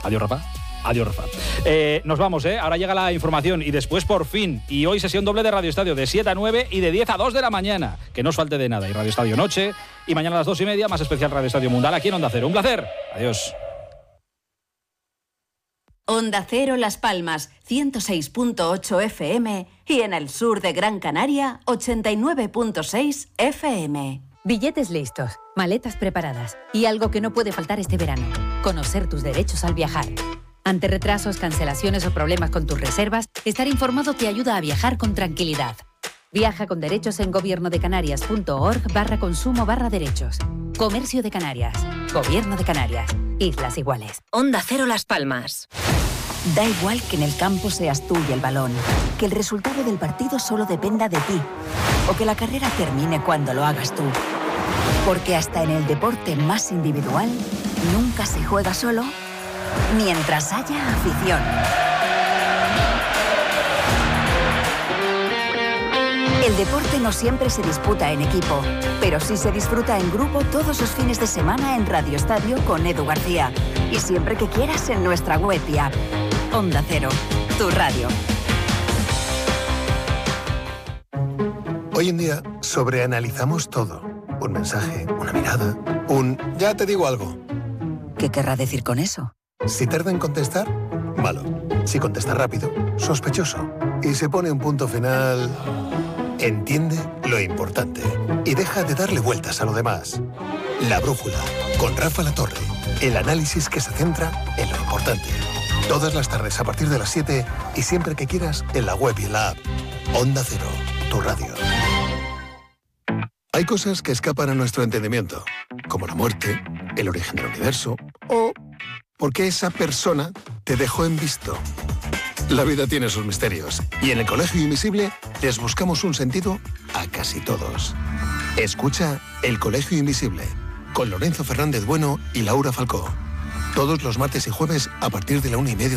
Adiós, Rafa. Adiós, Rafa. Nos vamos, ahora llega la información y después por fin, y hoy sesión doble de Radio Estadio de 7 a 9 y de 10 a 2 de la mañana, que no os falte de nada, y Radio Estadio Noche, y mañana a las 2:30 más especial Radio Estadio Mundial aquí en Onda Cero. Un placer, adiós. Onda Cero Las Palmas, 106.8 FM y en el sur de Gran Canaria, 89.6 FM. Billetes listos, maletas preparadas y algo que no puede faltar este verano, conocer tus derechos al viajar. Ante retrasos, cancelaciones o problemas con tus reservas, estar informado te ayuda a viajar con tranquilidad. Viaja con derechos en gobiernodecanarias.org/consumo/derechos. Comercio de Canarias. Gobierno de Canarias. Islas Iguales. Onda Cero Las Palmas. Da igual que en el campo seas tú y el balón, que el resultado del partido solo dependa de ti, o que la carrera termine cuando lo hagas tú. Porque hasta en el deporte más individual, nunca se juega solo, mientras haya afición. El deporte no siempre se disputa en equipo, pero sí se disfruta en grupo todos los fines de semana en Radio Estadio con Edu García. Y siempre que quieras en nuestra web y app. Onda Cero, tu radio. Hoy en día sobreanalizamos todo. Un mensaje, una mirada, ya te digo algo. ¿Qué querrá decir con eso? Si tarda en contestar, malo. Si contesta rápido, sospechoso. Y se pone un punto final... Entiende lo importante y deja de darle vueltas a lo demás. La Brújula, con Rafa La Torre. El análisis que se centra en lo importante. Todas las tardes a partir de las 7 y siempre que quieras en la web y en la app. Onda Cero, tu radio. Hay cosas que escapan a nuestro entendimiento, como la muerte, el origen del universo o por qué esa persona te dejó en visto. La vida tiene sus misterios y en el Colegio Invisible les buscamos un sentido a casi todos. Escucha El Colegio Invisible con Lorenzo Fernández Bueno y Laura Falcó. Todos los martes y jueves a partir de la 1:30